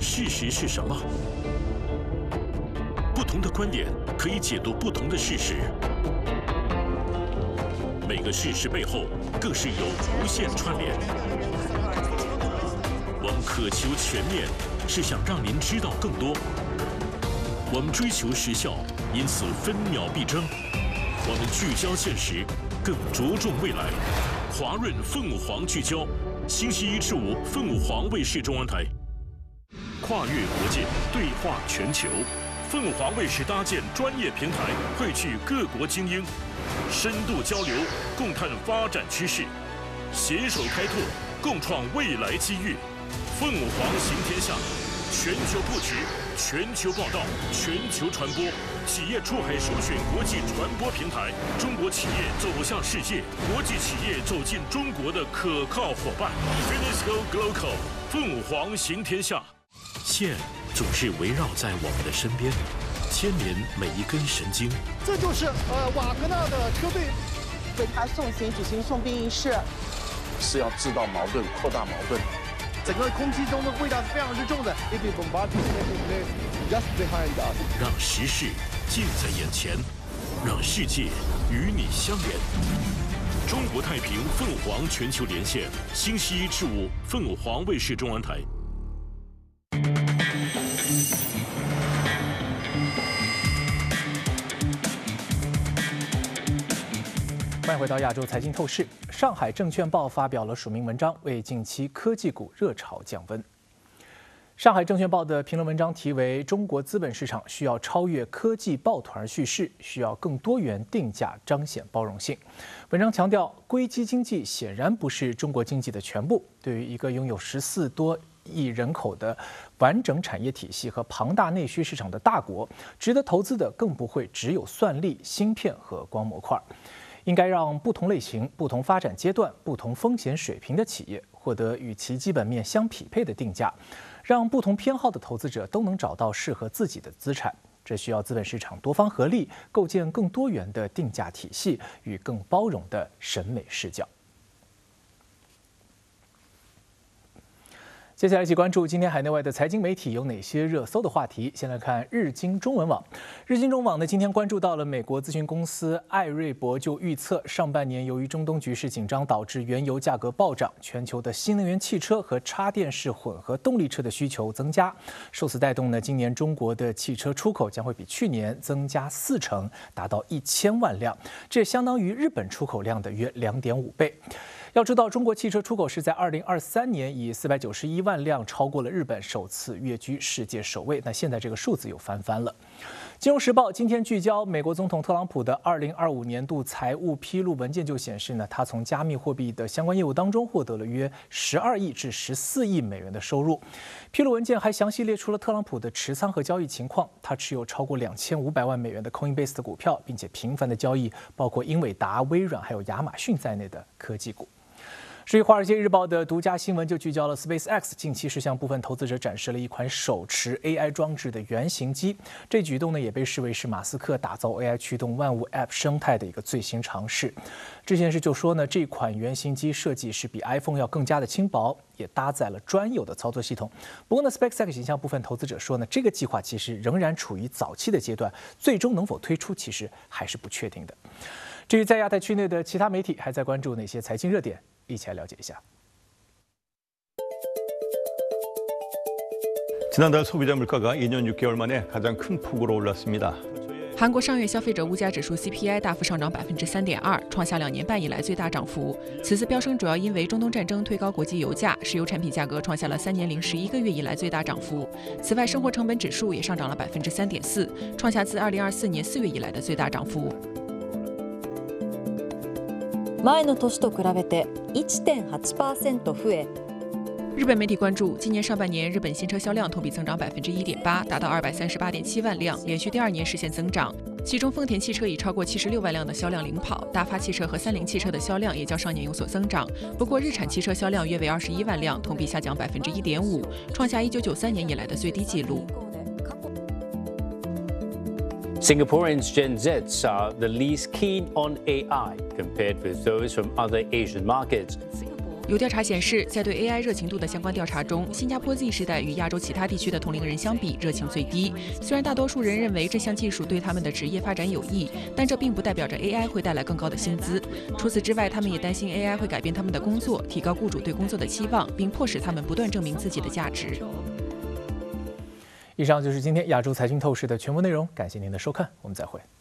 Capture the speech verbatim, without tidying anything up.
事实是什么？不同的观点可以解读不同的事实，每个事实背后更是有无限串联。我们渴求全面，是想让您知道更多。我们追求时效，因此分秒必争。我们聚焦现实，更着重未来。华润凤凰聚焦，星期一至五凤凰卫视中文台。跨越国界，对话全球。凤凰卫视搭建专业平台，汇聚各国精英，深度交流，共探发展趋势，携手开拓，共创未来机遇。凤凰行天下，全球布局，全球报道，全球传播，企业出海首选国际传播平台，中国企业走向世界，国际企业走进中国的可靠伙伴。Finisco Global， 凤凰行天下。线总是围绕在我们的身边，牵连每一根神经。 这就是呃瓦格纳的车队为他送行举行送殡仪式， 是要制造矛盾，扩大矛盾。 整个空气中的味道是非常之重的。 让时事近在眼前，让世界与你相连。中国太平凤凰全球连线，星期一至五凤凰卫视中文台。 欢迎回到亚洲财经透视。上海证券报发表了署名文章，为近期科技股热潮降温。上海证券报的评论文章题为《中国资本市场需要超越科技抱团叙事，需要更多元定价，彰显包容性》。文章强调，硅基经济显然不是中国经济的全部。对于一个拥有十四多亿人口的完整产业体系和庞大内需市场的大国，值得投资的更不会只有算力、芯片和光模块。应该让不同类型、不同发展阶段、不同风险水平的企业获得与其基本面相匹配的定价，让不同偏好的投资者都能找到适合自己的资产。这需要资本市场多方合力，构建更多元的定价体系与更包容的审美视角。接下来一起关注今天海内外的财经媒体有哪些热搜的话题。先来看日经中文网。日经中文网呢，今天关注到了美国咨询公司艾瑞博就预测，上半年由于中东局势紧张导致原油价格暴涨，全球的新能源汽车和插电式混合动力车的需求增加，受此带动呢，今年中国的汽车出口将会比去年增加四成，达到一千万辆，这相当于日本出口量的约两点五倍。要知道，中国汽车出口是在二零二三年以四百九十一万辆超过了日本，首次跃居世界首位。那现在这个数字又翻番了。金融时报今天聚焦美国总统特朗普的二零二五年度财务披露文件，就显示呢，他从加密货币的相关业务当中获得了约十二亿至十四亿美元的收入。披露文件还详细列出了特朗普的持仓和交易情况，他持有超过两千五百万美元的 Coinbase 的股票，并且频繁的交易包括英伟达、微软还有亚马逊在内的科技股。至于《华尔街日报》的独家新闻就聚焦了 SpaceX 近期是向部分投资者展示了一款手持 A I 装置的原型机，这举动呢也被视为是马斯克打造 A I 驱动万物 App 生态的一个最新尝试。之前是就说呢，这款原型机设计是比 iPhone 要更加的轻薄，也搭载了专有的操作系统。不过呢 ，SpaceX 向部分投资者说呢，这个计划其实仍然处于早期的阶段，最终能否推出其实还是不确定的。至于在亚太区内的其他媒体还在关注哪些财经热点，一起来了解一下。 지난달 소비자 물가가 이 년 육 개월 만에 가장 큰 폭으로 올랐습니다. 韩国上月消费者物价指数 C P I 大幅上涨百分之三点二，创下两年半以来最大涨幅。此次飙升主要因为中东战争推高国际油价，石油产品价格创下了三年零十一个月以来最大涨幅。此外，生活成本指数也上涨了百分之三点四，创下自二零二四年四月以来的最大涨幅。 前の年と比べて いってんはちパーセント 増え。 日本媒体关注，今年上半年日本新车销量同比增长百分之一点八，达到二百三十八点七万辆，连续第二年实现增长。其中，丰田汽车以超过七十六万辆的销量领跑，大发汽车和三菱汽车的销量也较上年有所增长。不过，日产汽车销量约为二十一万辆，同比下降百分之一点五，创下一九九三年以来的最低纪录。 Singaporeans Gen Z are the least keen on A I compared with those from other Asian markets. 有调查显示，在对 A I 热情度的相关调查中，新加坡 Z 世代与亚洲其他地区的同龄人相比，热情最低。虽然大多数人认为这项技术对他们的职业发展有益，但这并不代表着 A I 会带来更高的薪资。除此之外，他们也担心 A I 会改变他们的工作，提高雇主对工作的期望，并迫使他们不断证明自己的价值。 以上就是今天亚洲财经透视的全部内容，感谢您的收看，我们再会。